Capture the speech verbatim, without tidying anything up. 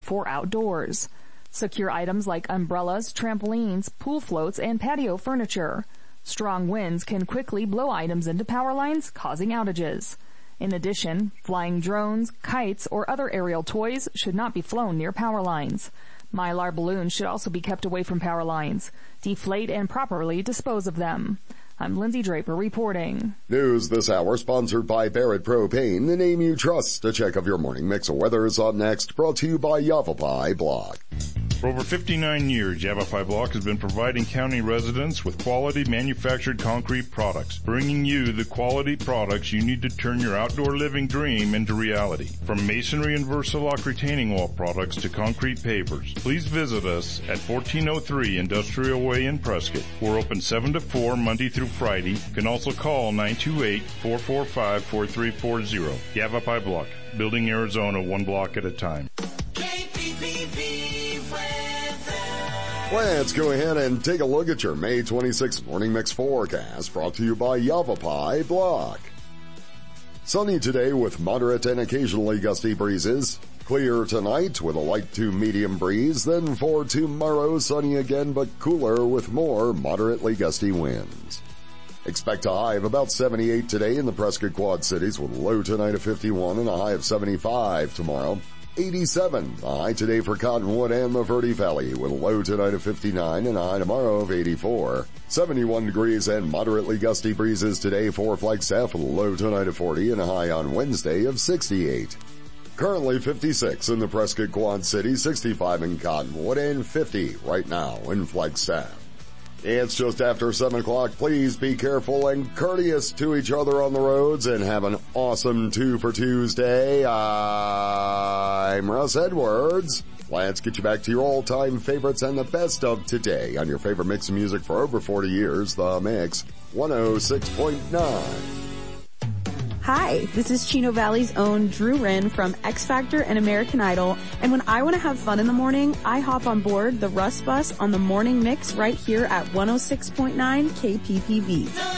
for outdoors. Secure items like umbrellas, trampolines, pool floats, and patio furniture. Strong winds can quickly blow items into power lines, causing outages. In addition, flying drones, kites, or other aerial toys should not be flown near power lines. Mylar balloons should also be kept away from power lines. Deflate and properly dispose of them. I'm Lindsay Draper reporting. News this hour sponsored by Barrett Propane, the name you trust. A check of your morning mix of weather is up next, brought to you by Yavapai Block. For over fifty-nine years, Yavapai Block has been providing county residents with quality manufactured concrete products, bringing you the quality products you need to turn your outdoor living dream into reality. From masonry and Versalock retaining wall products to concrete pavers, please visit us at fourteen oh three Industrial Way in Prescott. We're open seven to four Monday through Friday. You can also call nine two eight, four four five, four three four zero. Yavapai Block, building Arizona one block at a time. Let's go ahead and take a look at your May twenty-sixth Morning Mix forecast, brought to you by Yavapai Block. Sunny today with moderate and occasionally gusty breezes. Clear tonight with a light to medium breeze. Then for tomorrow, sunny again but cooler with more moderately gusty winds. Expect a high of about seventy-eight today in the Prescott Quad Cities with a low tonight of fifty-one and a high of seventy-five tomorrow. eighty-seven, a high today for Cottonwood and the Verde Valley with a low tonight of fifty-nine and a high tomorrow of eighty-four. seventy-one degrees and moderately gusty breezes today for Flagstaff with a low tonight of forty and a high on Wednesday of sixty-eight. Currently fifty-six in the Prescott Quad City, sixty-five in Cottonwood, and fifty right now in Flagstaff. It's just after seven o'clock. Please be careful and courteous to each other on the roads and have an awesome two for Tuesday. I'm Russ Edwards. Let's get you back to your all-time favorites and the best of today on your favorite mix of music for over forty years, The Mix one oh six point nine. Hi, this is Chino Valley's own Drew Wren from X Factor and American Idol, and when I want to have fun in the morning, I hop on board the Russ Bus on the Morning Mix right here at one oh six point nine K P P B.